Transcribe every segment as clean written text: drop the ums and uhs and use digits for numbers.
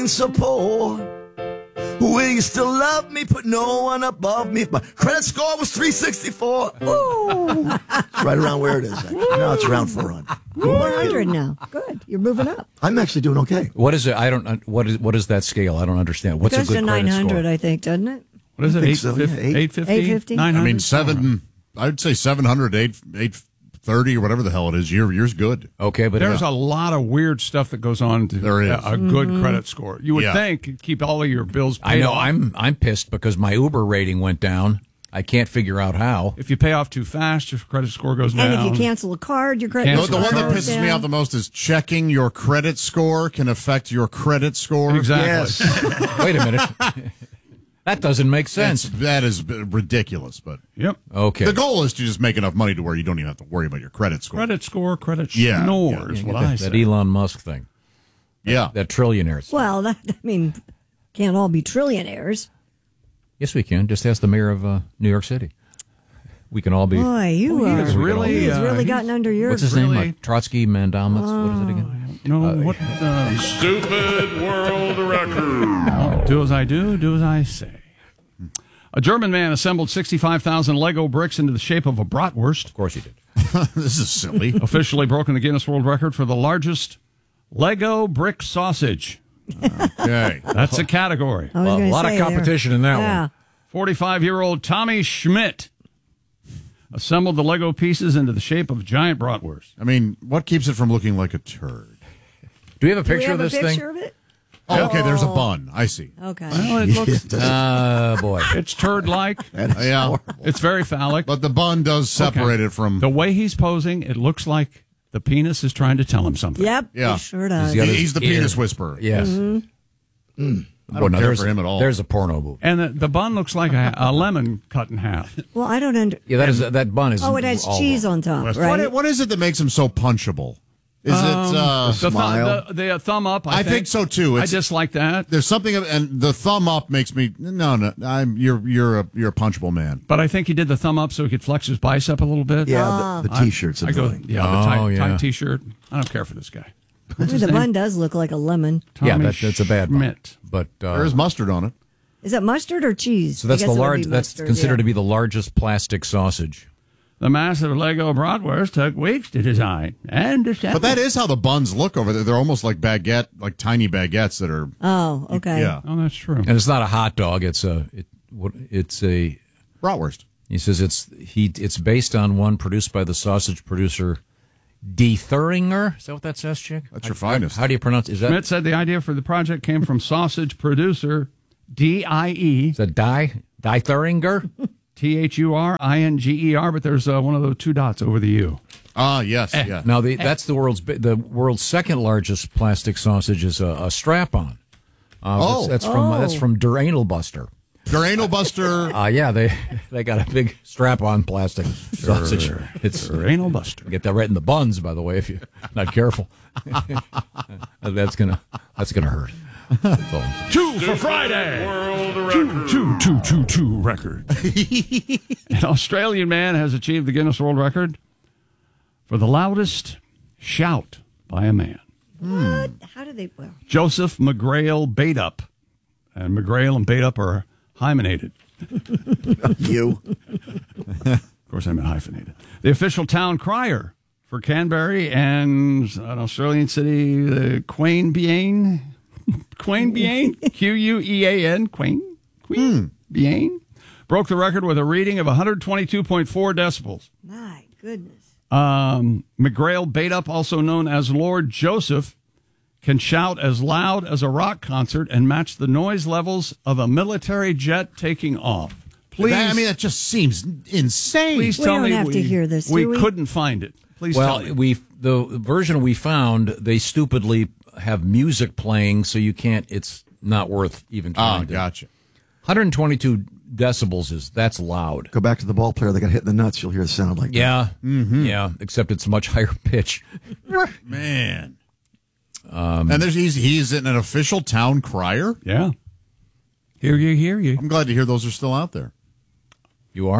support. Will you still love me? Put no one above me. My credit score was 364. Ooh. Right around where it is. Now it's around 400. 400 now. Good. You're moving up. I'm actually doing okay. What is it? I don't. What is that scale? I don't understand. What's Goes a good to credit 900, score? I think, doesn't it? What is it? 850? 850? 900? I mean, I'd say 700, 830 or whatever the hell it is. Year's good. Okay, but There's a lot of weird stuff that goes on to There is. a good credit score. You would Yeah. think keep all of your bills paid I know. off. I'm pissed because my Uber rating went down. I can't figure out how. If you pay off too fast, your credit score goes down. And if you cancel a card, your credit Cancel The score one that goes pisses me down. off the most is checking your credit score can affect your credit score. Exactly. Yes. Wait a minute. That doesn't make sense. That is ridiculous, but Yep. Okay. the goal is to just make enough money to where you don't even have to worry about your credit score. Credit score, credit Yeah, snore yeah. is what that, I that say. Elon Musk thing. Yeah. That trillionaire thing. Well, can't all be trillionaires. Yes, we can. Just ask the mayor of New York City. We can all be. Boy, you he are. is really, He's really he's- gotten under your. What's his really- name? Trotsky Mandamus. What is it again? No, what? Stupid world record. Do as I do as I say. A German man assembled 65,000 Lego bricks into the shape of a bratwurst. Of course he did. This is silly. Officially broken the Guinness World Record for the largest Lego brick sausage. Okay. That's a category. I was A gonna lot of say competition in that yeah. one. 45-year-old Tommy Schmidt assembled the Lego pieces into the shape of a giant bratwurst. I mean, what keeps it from looking like a turd? Do we have a Do we picture have of a this picture thing? of it? Oh, okay, there's a bun. I see. Okay. Well, it looks, Boy. it's turd-like. Yeah. It's very phallic. But the bun does separate it from... The way he's posing, it looks like the penis is trying to tell him something. Yep. Yeah. It sure does. He's got his He's the ear. penis whisperer. Yes. I don't care for him at all. There's a porno movie. And the bun looks like a lemon cut in half. Well, I don't under. Yeah, that bun is. Oh, it has all cheese wrong. on top, right? What is it that makes him so punchable? Is it... Smile. The thumb up. I think so, too. I It's- dislike that. There's something... And the thumb up makes me... No, you're a punchable man. But I think he did the thumb up so he could flex his bicep a little bit. Yeah, the T-shirt's I go, annoying. yeah, Oh, the tight, yeah. tight T-shirt. I don't care for this guy. The bun does look like a lemon. Yeah, Tommy that's a bad bun. Schmidt. But There is mustard on it. Is it mustard or cheese? so that's I the guess it would large. be That's mustard, considered yeah. to be the largest plastic sausage. The massive Lego bratwurst took weeks to design and assemble. But that is how the buns look over there. They're almost like baguette, like tiny baguettes that are... Oh, okay. Yeah. Oh, that's true. And it's not a hot dog. It's a. Bratwurst. He says it's based on one produced by the sausage producer Die Thuringer. Is that what that says, Chick? That's your finest. How do you pronounce? Is that Schmidt said the idea for the project came from sausage producer DIE. is that Die Thuringer? THURINGER, but there's one of those two dots over the U. Ah, yes, yeah. Now that's the world's second largest plastic sausage is a strap-on. That's from Der Anal Buster. Your anal buster. Yeah, they got a big strap-on plastic sausage. It's Anal buster. get that right in the buns, by the way, if you're not careful. that's gonna hurt. That's all I'm saying. Two for Friday. World record. Two record. An Australian man has achieved the Guinness World Record for the loudest shout by a man. What? How do they? Well, Joseph McGrail Baitup. And McGrail and Baitup are hymenated. You. Of course, I meant hyphenated. The official town crier for Canberra and an Australian city, Queanbeyan. Queanbeyan? Quean? Queanbeyan? Broke the record with a reading of 122.4 decibels. my goodness. McGrail Baitup, also known as Lord Joseph, can shout as loud as a rock concert and match the noise levels of a military jet taking off. Please, That just seems insane. please We tell don't me have to hear this, do we? couldn't find it. Please tell me. The version we found, they stupidly have music playing, so you can't. It's not worth even trying. Gotcha. 122 decibels that's loud. Go back to the ball player that got hit in the nuts. You'll hear a sound like that. Yeah, yeah. Except it's much higher pitch. Man. And he's an official town crier. Yeah. Hear you. I'm glad to hear those are still out there. You are?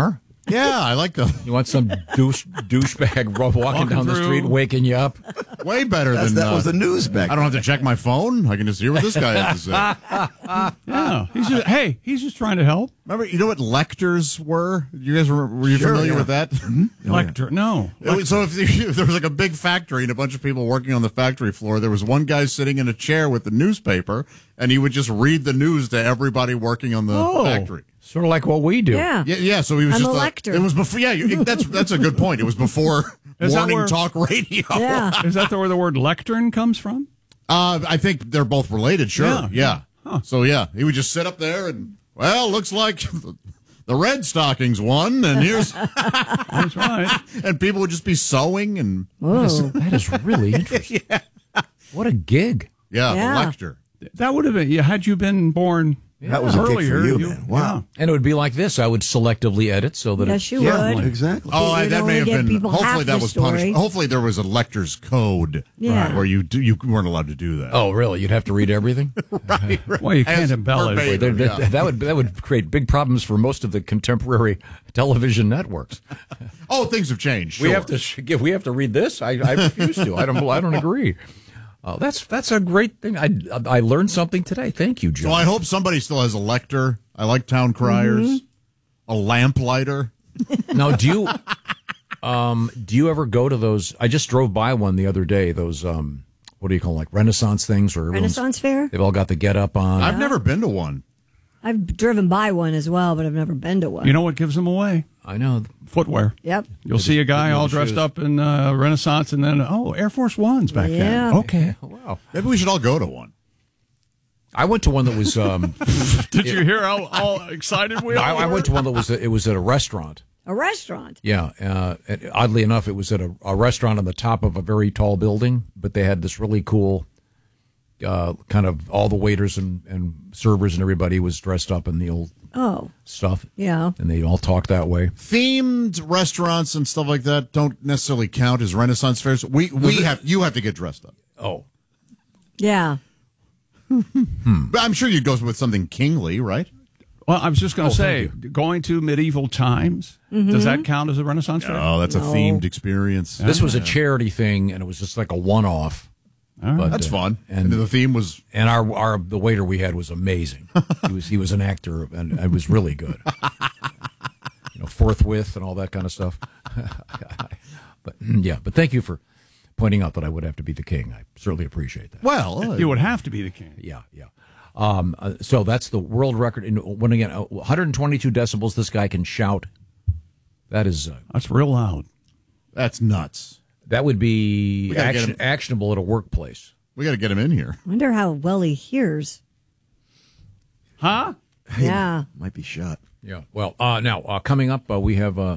Yeah, I like the You want some douchebag walking down the through. street, waking you up? way better than That was the news back I don't have to check my phone. I can just hear what this guy has to say. Yeah. He's just trying to help. Remember, you know what lectors were? You guys were you familiar with that? Lecter. No. So if there was like a big factory and a bunch of people working on the factory floor, there was one guy sitting in a chair with the newspaper, and he would just read the news to everybody working on the factory. Sort of like what we do. Yeah. Yeah. So he was I'm just a lector. It was before. Yeah, that's a good point. It was before Is that morning where- talk radio. Yeah. Is that where the word lectern comes from? I think they're both related. Sure. Yeah. Yeah. So yeah, he would just sit up there and looks like the Red Stockings won, and here's That's right. and people would just be sewing and That is really interesting. What a gig. the Yeah. lector. That would have been, had you been born That was a gig earlier. for you, man. Wow. And it would be like this. I would selectively edit so that Yes, you Yeah, would. exactly. Oh, You'd that only may have get been. people half Hopefully, that the was story. punished. Hopefully, there was a lector's code, Yeah. where you weren't allowed to do that. Oh, really? You'd have to read everything? right. Well, you can't As embellish. verbatim, yeah. That would create big problems for most of the contemporary television networks. Oh, things have changed. We sure. have to we have to read this. I refuse to. I don't agree. That's a great thing. I learned something today. Thank you, John. So I hope somebody still has a lector. I like town criers. A lamplighter. Now, do you ever go to those? I just drove by one the other day. Those what do you call them, like Renaissance things or Renaissance Fair? They've all got the get up on. I've never been to one. I've driven by one as well, but I've never been to one. You know what gives them away? I know. Footwear. Yep. You'll see a guy all dressed shoes. up in Renaissance, and then, Air Force Ones back then. Yeah. Okay. Wow. Maybe we should all go to one. I went to one that was. Did you hear how all excited we I went to one that was. It was at a restaurant. A restaurant. Yeah. And oddly enough, it was at a restaurant on the top of a very tall building, but they had this really cool. Kind of all the waiters and servers and everybody was dressed up in the old stuff. Yeah. And they all talk that way. Themed restaurants and stuff like that don't necessarily count as Renaissance fairs. You have to get dressed up. Oh. Yeah. But I'm sure you'd go with something kingly, right? Well, I was just going to say, thank going to medieval times, does that count as a Renaissance fair? Oh, that's a themed experience. This was a charity thing, and it was just like a one-off. But, That's fun. And the theme was and the waiter we had was amazing. He was an actor, and it was really good. Forthwith and all that kind of stuff. But thank you for pointing out that I would have to be the king. I certainly appreciate that. well. You would have to be the king. Yeah. So that's the world record. When again, 122 decibels. This guy can shout. That is. That's real loud. That's nuts. That would be We gotta get him. actionable at a workplace. We got to get him in here. I wonder how well he hears. Huh? Yeah. Might be shot. Yeah. Well, now coming up, we have